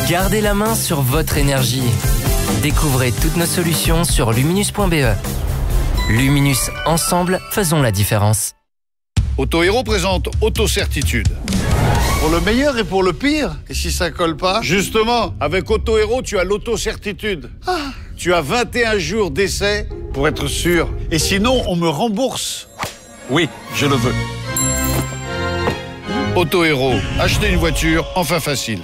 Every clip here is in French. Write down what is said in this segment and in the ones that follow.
Gardez la main sur votre énergie. Découvrez toutes nos solutions sur luminus.be. Luminus, ensemble, faisons la différence. Auto-Héros présente Auto-Certitude. Pour le meilleur et pour le pire. Et si ça colle pas? Justement, avec Auto-Héros, tu as l'auto-certitude. Tu as 21 jours d'essai pour être sûr. Et sinon, on me rembourse. Oui, je le veux. Auto-Héros, acheter une voiture, enfin facile.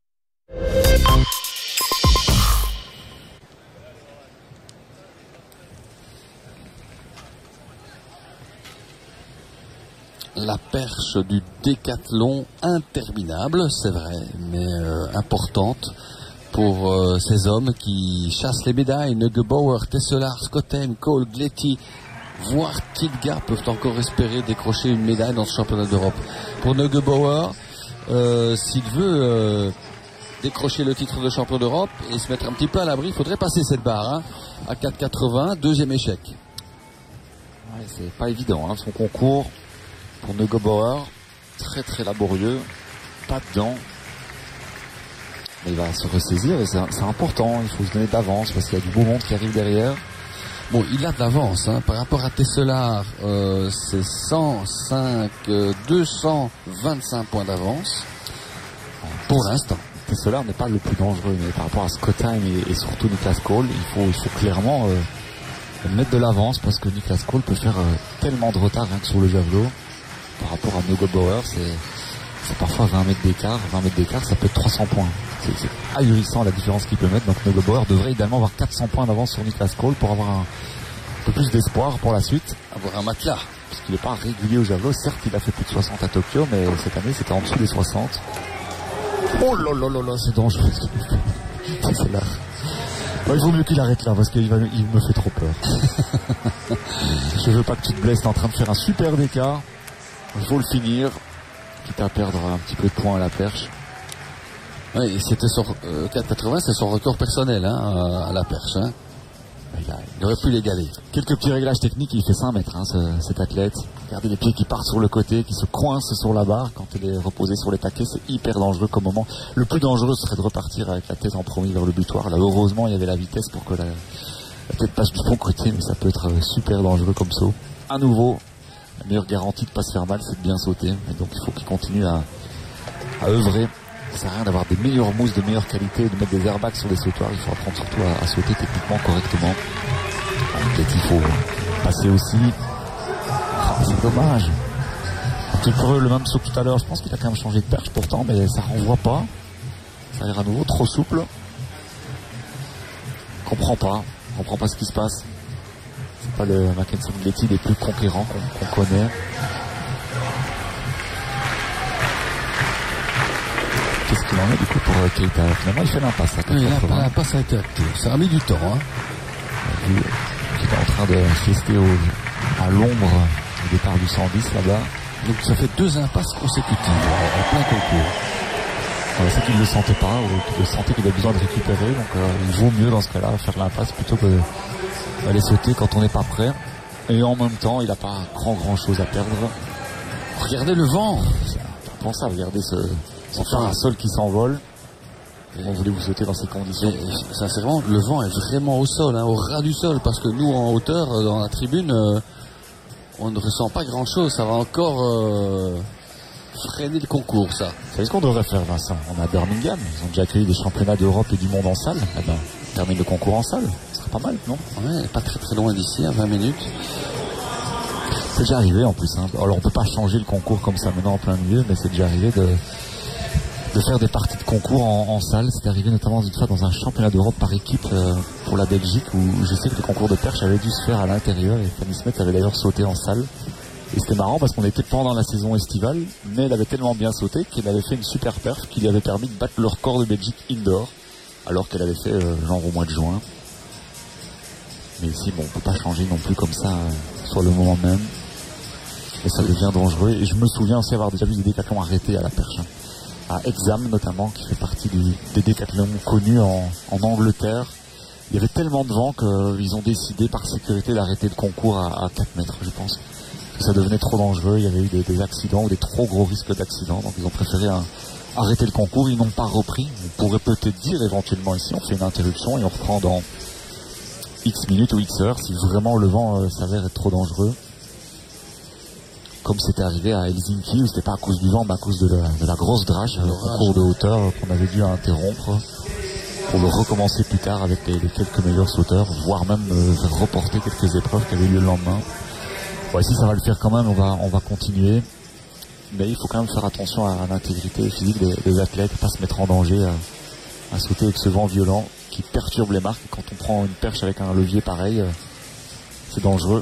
La perche du décathlon interminable, c'est vrai, mais importante pour ces hommes qui chassent les médailles. Neugebauer, Tesselard, Scottem, Cole, Gletti, voire Tidga peuvent encore espérer décrocher une médaille dans ce championnat d'Europe. Pour Neugebauer, s'il veut décrocher le titre de champion d'Europe et se mettre un petit peu à l'abri, il faudrait passer cette barre à 4,80, deuxième échec. Ouais, c'est pas évident, son concours. Pour Neugebauer, très très laborieux, pas dedans. Mais il va se ressaisir et c'est important, il faut se donner d'avance parce qu'il y a du beau monde qui arrive derrière. Bon, il a de l'avance, par rapport à Tesselard, c'est 105, 225 points d'avance pour l'instant. Tesselard n'est pas le plus dangereux, mais par rapport à Scottheim et surtout Niklas Cole, il faut clairement mettre de l'avance parce que Niklas Cole peut faire tellement de retard rien que sur le javelot. Par rapport à Neugebauer, c'est parfois 20 mètres d'écart. 20 mètres d'écart, ça peut être 300 points. C'est ahurissant la différence qu'il peut mettre. Donc Neugebauer devrait idéalement avoir 400 points d'avance sur Niklas Cole pour avoir un peu plus d'espoir pour la suite. Avoir un matelas. Parce qu'il n'est pas régulier au javelot. Certes, il a fait plus de 60 à Tokyo, mais cette année, c'était en dessous des 60. Oh là là là là, c'est dangereux. C'est là. Il vaut mieux qu'il arrête là parce qu'il me fait trop peur. Je veux pas que tu te blesses. T'es en train de faire un super écart. Il faut le finir, quitte à perdre un petit peu de points à la perche. Oui, c'était sur 4,80, c'est son record personnel à la perche. Il aurait pu l'égaler. Quelques petits réglages techniques, il fait 5 mètres, cet athlète. Regardez les pieds qui partent sur le côté, qui se coincent sur la barre quand elle est reposée sur les taquets. C'est hyper dangereux comme moment. Le plus dangereux serait de repartir avec la tête en premier vers le butoir. Là, heureusement, il y avait la vitesse pour que la tête passe du bon côté, mais ça peut être super dangereux comme saut. À nouveau, la meilleure garantie de ne pas se faire mal, c'est de bien sauter. Et donc il faut qu'il continue à œuvrer. Ça sert à rien d'avoir des meilleures mousses de meilleure qualité, de mettre des airbags sur les sautoirs. Il faut apprendre surtout à sauter techniquement correctement. Peut-être il faut passer aussi. C'est dommage. Un petit peu le même saut que tout à l'heure. Je pense qu'il a quand même changé de perche pourtant, mais ça renvoie pas. Ça a l'air à nouveau trop souple. Je comprends pas ce qui se passe. C'est pas le Mackensen Gletti des plus conquérants qu'on connaît. Qu'est-ce qu'il en est du coup pour Keita? Finalement il fait l'impasse à 4,80. L'impasse a été actée. Ça a mis du temps. Vu qu'il est en train de fester à l'ombre au départ du 110 là-bas. Donc ça fait 2 impasses consécutives en plein concours. C'est qu'il ne le sentait pas ou qu'il sentait qu'il a besoin de récupérer. Donc il vaut mieux dans ce cas-là faire l'impasse plutôt que d'aller sauter quand on n'est pas prêt. Et en même temps il n'a pas grand chose à perdre. Regardez le vent. Pensez à regarder ce parasol qui s'envole. Comment voulez-vous sauter dans ces conditions? Sincèrement, le vent est vraiment au sol, au ras du sol, parce que nous, en hauteur, dans la tribune, on ne ressent pas grand-chose. Ça va encore freiner le concours, ça. Vous savez ce qu'on devrait faire, Vincent? On est à Birmingham. Ils ont déjà accueilli des championnats d'Europe et du monde en salle. Eh ben, on termine le concours en salle. Ce serait pas mal, non? Ouais, pas très loin d'ici, à 20 minutes. C'est déjà arrivé en plus. Alors on peut pas changer le concours comme ça maintenant en plein milieu, mais c'est déjà arrivé de faire des parties de concours en salle. C'est arrivé notamment une fois dans un championnat d'Europe par équipe pour la Belgique, où je sais que le concours de perche avait dû se faire à l'intérieur, et Fanny Smith avait d'ailleurs sauté en salle. Et c'était marrant parce qu'on était pendant la saison estivale, mais elle avait tellement bien sauté qu'elle avait fait une super perf qui lui avait permis de battre le record de Belgique indoor, alors qu'elle avait fait genre au mois de juin. Mais ici, bon, on peut pas changer non plus comme ça sur le moment même. Et ça devient dangereux. Et je me souviens aussi avoir déjà vu des décathlons arrêtés à la perche. À Exam notamment, qui fait partie des décathlons connus en Angleterre. Il y avait tellement de vent qu'ils ont décidé par sécurité d'arrêter le concours à 4 mètres, je pense. Que ça devenait trop dangereux, il y avait eu des accidents ou des trop gros risques d'accidents. Donc ils ont préféré arrêté le concours, ils n'ont pas repris. On pourrait peut-être dire éventuellement ici, on fait une interruption et on reprend dans X minutes ou X heures si vraiment le vent s'avère être trop dangereux. Comme c'était arrivé à Helsinki, où c'était pas à cause du vent, mais à cause de la grosse drache, le concours de hauteur qu'on avait dû interrompre pour le recommencer plus tard avec les quelques meilleurs sauteurs, voire même faire reporter quelques épreuves qui avaient lieu le lendemain. Bon, ici ça va le faire quand même, on va continuer. Mais il faut quand même faire attention à l'intégrité physique des athlètes, pas se mettre en danger à sauter avec ce vent violent qui perturbe les marques. Quand on prend une perche avec un levier pareil, c'est dangereux.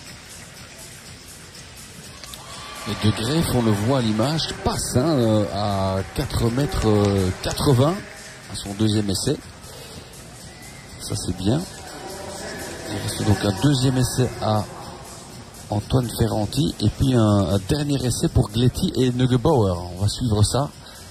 Et De Greef, on le voit à l'image, passe à 4,80 m à son deuxième essai. Ça c'est bien. Il reste donc un deuxième essai à Antoine Ferranti et puis un dernier essai pour Gletti et Neugebauer. On va suivre ça.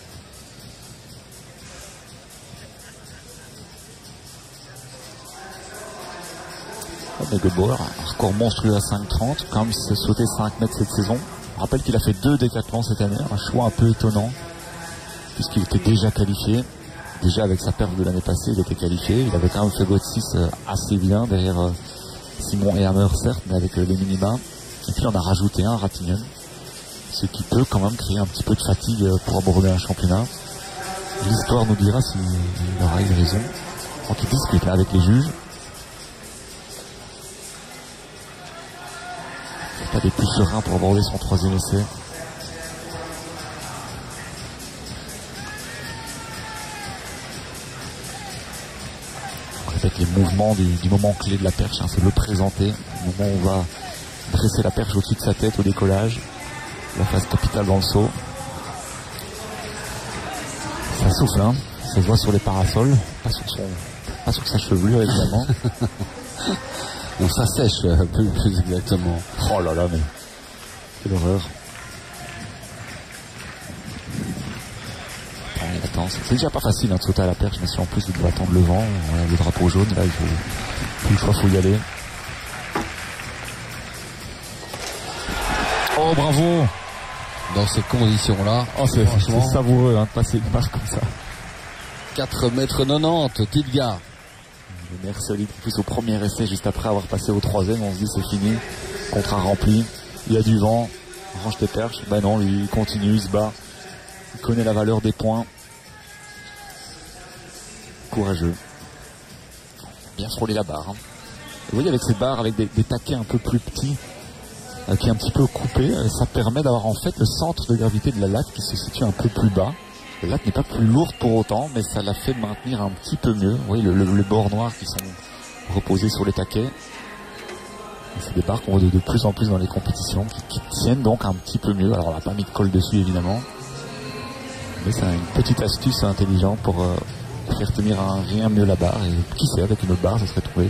Neugebauer, un record monstrueux à 5,30, quand même il s'est sauté 5 mètres cette saison. Je rappelle qu'il a fait 2 décathlons cette année, un choix un peu étonnant puisqu'il était déjà qualifié. Déjà avec sa perf de l'année passée, il était qualifié. Il avait quand même fait votre 6 assez bien derrière Simon et Hammer certes, mais avec les minima. Et puis on a rajouté un Rattingen, ce qui peut quand même créer un petit peu de fatigue pour aborder un championnat. L'histoire nous dira s'il aura eu raison. Donc il discute là avec les juges. Pas des plus sereins pour aborder son 3e essai. On répète les mouvements du moment clé de la perche, c'est le présenter, le moment où on va dresser la perche au-dessus de sa tête au décollage, la phase capitale dans le saut. Ça souffle, hein, ça se voit sur les parasols, pas sur sa chevelure évidemment. Donc ça sèche plus exactement. Oh là là, mais quelle horreur. Attends, c'est déjà pas facile de sauter à la perche, mais si en plus il doit attendre le vent, le drapeau jaune, là il faut plus le choix, faut y aller. Oh bravo. Dans ces conditions-là, oh, c'est savoureux de passer une barre comme ça. 4,90 m, Tidgard. Le nerf solide, en plus au premier essai, juste après avoir passé au 3e, on se dit c'est fini, contrat rempli, il y a du vent, range tes perches. Ben non, lui il continue, il se bat, il connaît la valeur des points. Courageux. Bien frôler la barre. Vous voyez avec ces barres, avec des taquets un peu plus petits, qui est un petit peu coupé, ça permet d'avoir en fait le centre de gravité de la latte qui se situe un peu plus bas. La latte n'est pas plus lourde pour autant, mais ça la fait maintenir un petit peu mieux. Vous voyez le bord noir qui sont reposés sur les taquets. C'est des barres qu'on voit de plus en plus dans les compétitions, qui tiennent donc un petit peu mieux. Alors on n'a pas mis de colle dessus évidemment, mais c'est une petite astuce intelligente pour faire tenir un rien mieux la barre. Et qui sait, avec une autre barre ça serait trouvé.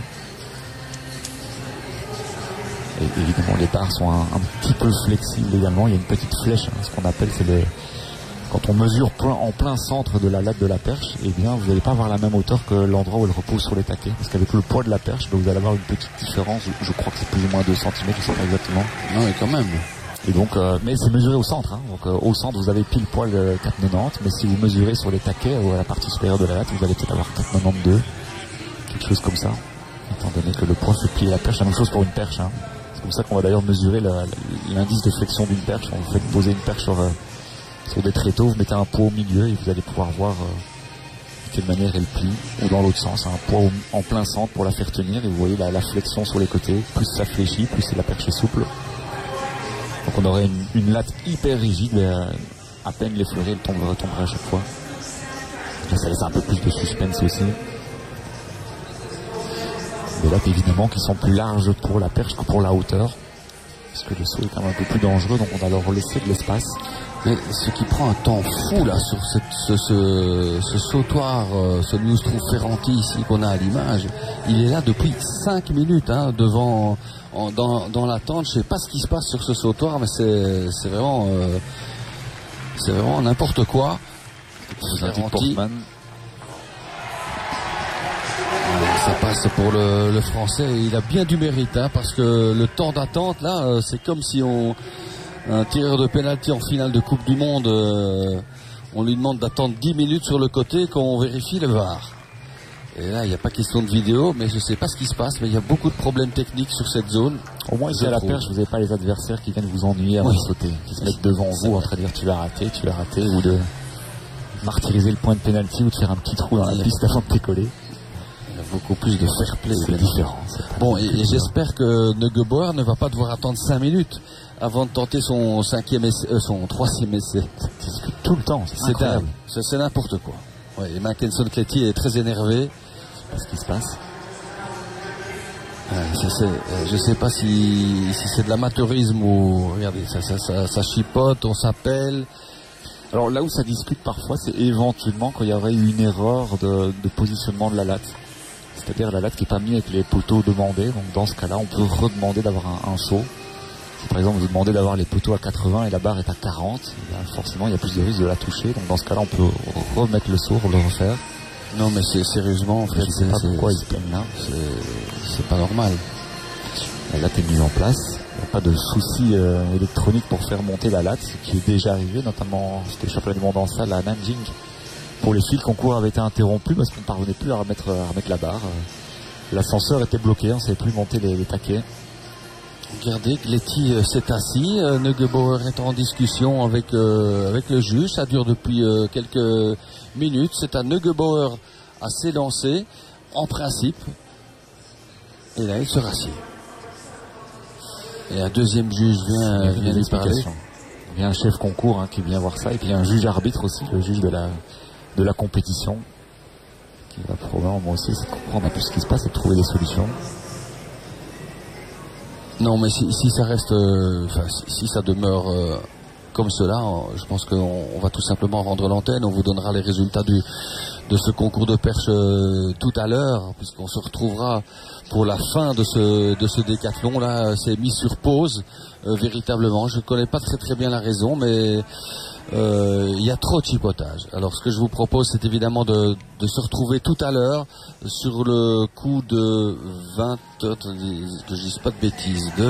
Et évidemment les barres sont un petit peu flexibles également. Il y a une petite flèche, ce qu'on appelle, c'est quand on mesure en plein centre de la latte de la perche, eh bien vous n'allez pas avoir la même hauteur que l'endroit où elle repose sur les taquets, parce qu'avec le poids de la perche, vous allez avoir une petite différence. Je crois que c'est plus ou moins 2 cm, je ne sais pas exactement. Non mais quand même. Et donc, mais c'est mesuré au centre, donc au centre vous avez pile poil 4,90, mais si vous mesurez sur les taquets ou à la partie supérieure de la latte, vous allez peut-être avoir 4,92, quelque chose comme ça, étant donné que le poids fait plier la perche. La même chose pour une perche, C'est comme ça qu'on va d'ailleurs mesurer l'indice de flexion d'une perche. On vous fait poser une perche sur des tréteaux, vous mettez un poids au milieu et vous allez pouvoir voir de quelle manière elle plie, ou dans l'autre sens, un poids en plein centre pour la faire tenir, et vous voyez la flexion sur les côtés, plus ça fléchit, plus la perche est souple. Donc on aurait une latte hyper rigide, mais à peine l'effleurer, elle tomberait à chaque fois. Là ça laisse un peu plus de suspense aussi. Des lattes évidemment qui sont plus larges pour la perche que pour la hauteur, parce que le saut est quand même un peu plus dangereux, donc on va leur laisser de l'espace. Mais ce qui prend un temps fou là sur ce sautoir, ce Nieuwstroef Ferranti ici qu'on a à l'image, il est là depuis 5 minutes devant, dans l'attente. Je sais pas ce qui se passe sur ce sautoir, mais c'est vraiment n'importe quoi. Ferranti, ça passe pour le français, et il a bien du mérite, parce que le temps d'attente là, c'est comme si un tireur de pénalty en finale de Coupe du Monde, on lui demande d'attendre 10 minutes sur le côté qu'on vérifie le VAR. Et là, il n'y a pas question de vidéo, mais je ne sais pas ce qui se passe, mais il y a beaucoup de problèmes techniques sur cette zone. Au moins, ici à la perche, vous n'avez pas les adversaires qui viennent vous ennuyer avant de sauter, qui se mettent devant vous en train de dire tu l'as raté, ou de martyriser le point de pénalty ou de faire un petit trou dans la piste avant de décoller. Il y a beaucoup plus de fair play. C'est différent. Bon, et j'espère que Neugebauer ne va pas devoir attendre 5 minutes avant de tenter son troisième essai. C'est tout le temps, c'est incroyable. C'est n'importe quoi. Ouais, et Mackenson Cléty est très énervé. Qu'est-ce qui se passe? Je sais pas si c'est de l'amateurisme ou... Regardez, ça chipote, on s'appelle. Alors là où ça discute parfois, c'est éventuellement quand il y aurait eu une erreur de positionnement de la latte. C'est-à-dire la latte qui n'est pas mise avec les poteaux demandés. Donc dans ce cas-là, on peut redemander d'avoir un saut. Si par exemple vous demandez d'avoir les poteaux à 80 et la barre est à 40, forcément il y a plus de risque de la toucher. Donc dans ce cas-là, on peut remettre le saut, le refaire. Non mais c'est sérieusement, en fait, je sais pas pourquoi ils se plaignent là. C'est pas normal. La latte est mise en place. Il n'y a pas de souci électronique pour faire monter la latte, ce qui est déjà arrivé, notamment c'était le championnat du monde en salle à Nanjing. Pour les filles, le concours avait été interrompu parce qu'on ne parvenait plus à remettre la barre. L'ascenseur était bloqué, on ne savait plus monter les taquets. Regardez, Cléty s'est assis, Neugebauer est en discussion avec le juge, ça dure depuis quelques minutes, c'est à Neugebauer à s'élancer, en principe, et là il se rassied. Et un deuxième juge vient lui parler. Il y a un chef concours qui vient voir ça, et puis il y a un juge arbitre aussi, le juge de la compétition, qui va probablement aussi comprendre un peu ce qui se passe et trouver des solutions. Non, mais si ça reste, si ça demeure comme cela, je pense qu'on va tout simplement rendre l'antenne. On vous donnera les résultats de ce concours de perche tout à l'heure, puisqu'on se retrouvera pour la fin de ce décathlon. Là, c'est mis sur pause, véritablement. Je ne connais pas très bien la raison, mais il y a trop de chipotage. Alors ce que je vous propose, c'est évidemment de se retrouver tout à l'heure sur le coup de 20h, que je dise pas de bêtises, de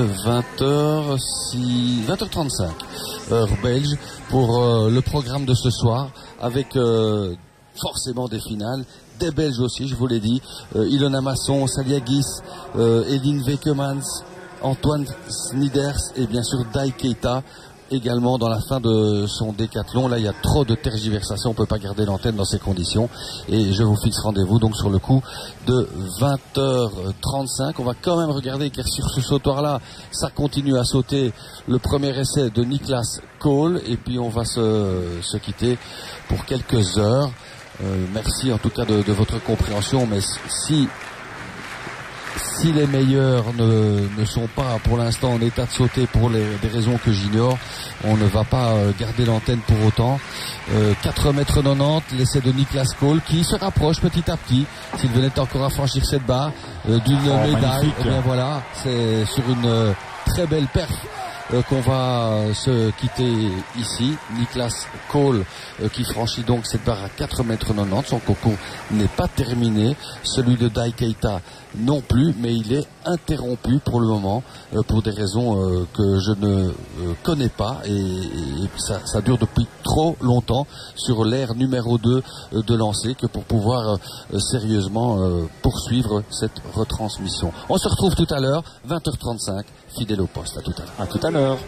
20h35 heure belge pour le programme de ce soir, avec forcément des finales, des Belges aussi, je vous l'ai dit, Ilona Masson, Saliagis, Eline Wekemans, Antoine Snyders et bien sûr Dai Keita également dans la fin de son décathlon. Là il y a trop de tergiversations, on ne peut pas garder l'antenne dans ces conditions, et je vous fixe rendez-vous donc sur le coup de 20h35. On va quand même regarder car sur ce sautoir là ça continue à sauter, le premier essai de Niklas Cole, et puis on va se quitter pour quelques heures. Merci en tout cas de votre compréhension, mais si les meilleurs ne sont pas pour l'instant en état de sauter pour des raisons que j'ignore, on ne va pas garder l'antenne pour autant. 4,90 m, l'essai de Niklas Cole qui se rapproche petit à petit, s'il venait encore à franchir cette barre, d'une médaille. Et bien voilà, c'est sur une très belle perf qu'on va se quitter ici. Niklas Cole qui franchit donc cette barre à 4,90 m. Son concours n'est pas terminé. Celui de Dai Keita non plus, mais il est interrompu pour le moment pour des raisons que je ne connais pas, et ça dure depuis trop longtemps sur l'ère numéro 2 de lancer que pour pouvoir sérieusement poursuivre cette retransmission. On se retrouve tout à l'heure, 20h35, fidèle au poste. À tout à l'heure. À tout à l'heure.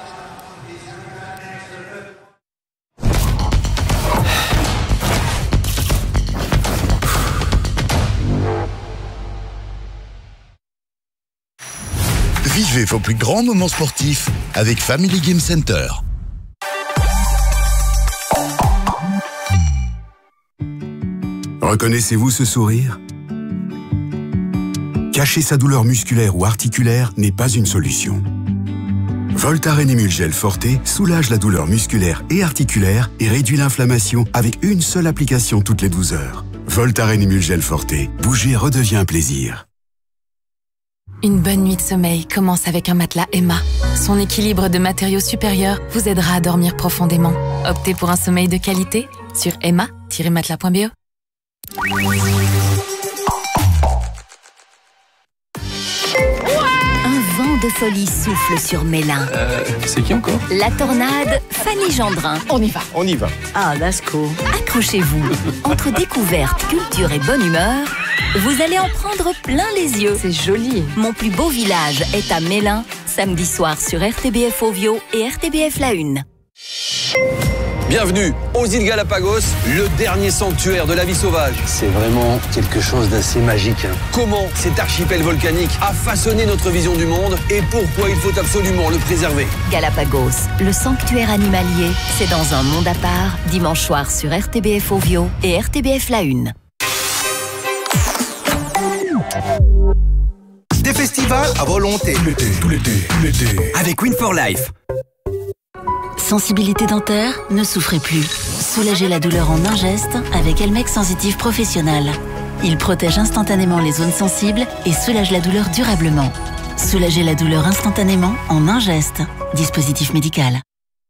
Vivez vos plus grands moments sportifs avec Family Game Center. Reconnaissez-vous ce sourire ? Cacher sa douleur musculaire ou articulaire n'est pas une solution. Voltaren Emulgel Forte soulage la douleur musculaire et articulaire et réduit l'inflammation avec une seule application toutes les 12 heures. Voltaren Emulgel Forte, bouger redevient un plaisir. Une bonne nuit de sommeil commence avec un matelas Emma. Son équilibre de matériaux supérieurs vous aidera à dormir profondément. Optez pour un sommeil de qualité sur emma-matelas.be. Un vent de folie souffle sur Mélin. C'est qui encore? La tornade, Fanny Gendrin. On y va. On y va. Ah, that's cool. Accrochez-vous. Entre découverte, culture et bonne humeur, vous allez en prendre plein les yeux. C'est joli. Mon plus beau village est à Mélin, samedi soir sur RTBF Ovio et RTBF La Une. Bienvenue aux îles Galapagos, le dernier sanctuaire de la vie sauvage. C'est vraiment quelque chose d'assez magique. Comment cet archipel volcanique a façonné notre vision du monde et pourquoi il faut absolument le préserver. Galapagos, le sanctuaire animalier, c'est dans un monde à part, dimanche soir sur RTBF Ovio et RTBF La Une. Des festivals à volonté. Tout l'été. Avec Win for Life. Sensibilité dentaire, ne souffrez plus. Soulagez la douleur en un geste avec Elmex Sensitif Professionnel. Il protège instantanément les zones sensibles et soulage la douleur durablement. Soulagez la douleur instantanément en un geste. Dispositif médical.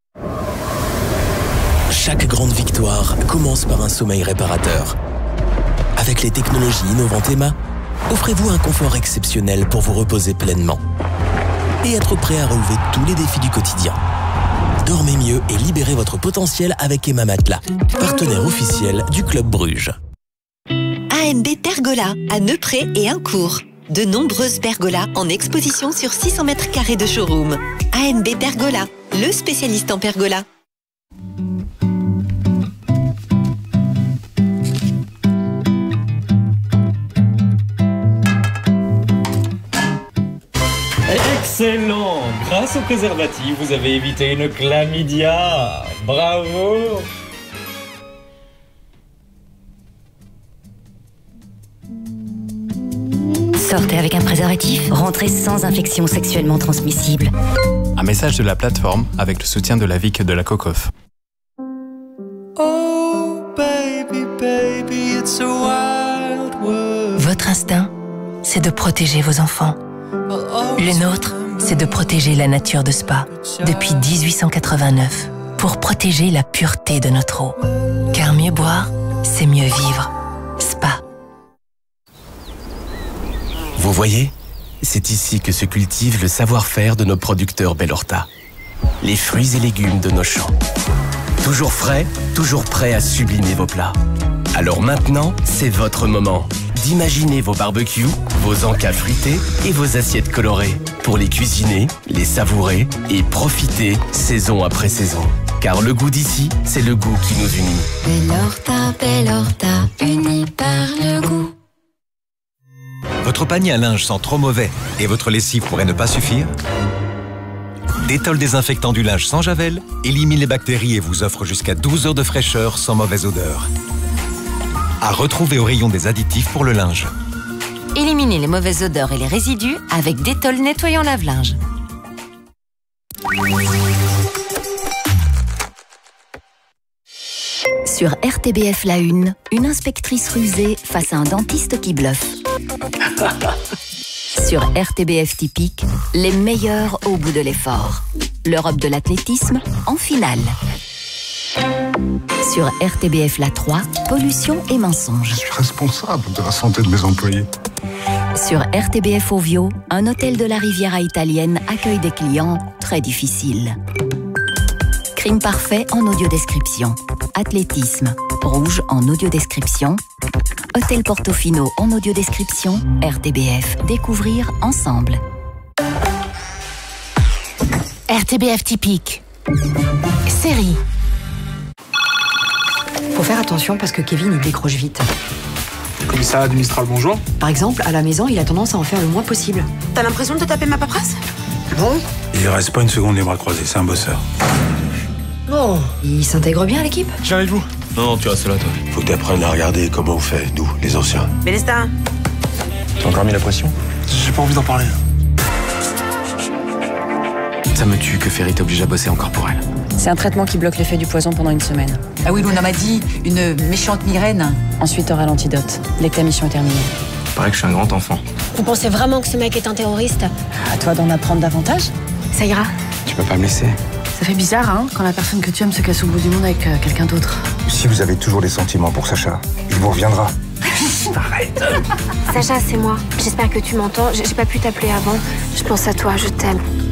Chaque grande victoire commence par un sommeil réparateur. Avec les technologies innovantes Emma, offrez-vous un confort exceptionnel pour vous reposer pleinement et être prêt à relever tous les défis du quotidien. Dormez mieux et libérez votre potentiel avec Emma Matelas, partenaire officiel du Club Bruges. ANB Pergola, à Neupré et Incourt. De nombreuses pergolas en exposition sur 600 mètres carrés de showroom. ANB Pergola, le spécialiste en pergola. Excellent! Grâce au préservatif, vous avez évité une chlamydia. Bravo! Sortez avec un préservatif, rentrez sans infection sexuellement transmissible. Un message de la plateforme avec le soutien de la VIC de la COCOF. Oh, baby, baby, it's a wild world. Votre instinct, c'est de protéger vos enfants. Le nôtre, c'est de protéger la nature de Spa depuis 1889 pour protéger la pureté de notre eau. Car mieux boire, c'est mieux vivre. Spa. Vous voyez, c'est ici que se cultive le savoir-faire de nos producteurs Bellorta. Les fruits et légumes de nos champs. Toujours frais, toujours prêts à sublimer vos plats. Alors maintenant, c'est votre moment d'imaginer vos barbecues, vos encas fruités et vos assiettes colorées pour les cuisiner, les savourer et profiter saison après saison. Car le goût d'ici, c'est le goût qui nous unit. Bellorta, unis par le goût. Votre panier à linge sent trop mauvais et votre lessive pourrait ne pas suffire? Détol désinfectant du linge sans javel élimine les bactéries et vous offre jusqu'à 12 heures de fraîcheur sans mauvaise odeur. À retrouver au rayon des additifs pour le linge. Éliminez les mauvaises odeurs et les résidus avec Détol nettoyant lave-linge. Sur RTBF La Une, une inspectrice rusée face à un dentiste qui bluffe. Sur RTBF Typique, les meilleurs au bout de l'effort. L'Europe de l'athlétisme en finale. Sur RTBF La 3, pollution et mensonges. Je suis responsable de la santé de mes employés. Sur RTBF Ovio, un hôtel de la Riviera italienne accueille des clients très difficiles. Crime parfait en audiodescription. Athlétisme, rouge en audiodescription. Hôtel Portofino en audiodescription. RTBF, découvrir ensemble. RTBF Typique. Série. Faut faire attention parce que Kevin il décroche vite. Commissariat du Mistral, bonjour. Par exemple, à la maison, il a tendance à en faire le moins possible. T'as l'impression de te taper ma paperasse? Bon. Il reste pas une seconde les bras croisés, c'est un bosseur. Bon. Il s'intègre bien à l'équipe? J'arrive avec vous. Non, tu restes là, toi. Faut que t'apprennes à regarder comment on fait, nous, les anciens. Bélestin. T'as encore mis la pression? J'ai pas envie d'en parler. Ça me tue que Ferry t'oblige à bosser encore pour elle. C'est un traitement qui bloque l'effet du poison pendant une semaine. Ah oui, Luna m'a dit, une méchante migraine. Ensuite, t'auras l'antidote, dès que ta mission est terminée. Paraît que je suis un grand enfant. Vous pensez vraiment que ce mec est un terroriste? À toi d'en apprendre davantage. Ça ira. Tu peux pas me laisser? Ça fait bizarre, hein, quand la personne que tu aimes se casse au bout du monde avec quelqu'un d'autre. Si vous avez toujours des sentiments pour Sacha, il vous reviendra. Arrête. Sacha, c'est moi. J'espère que tu m'entends. J'ai pas pu t'appeler avant. Je pense à toi, je t'aime.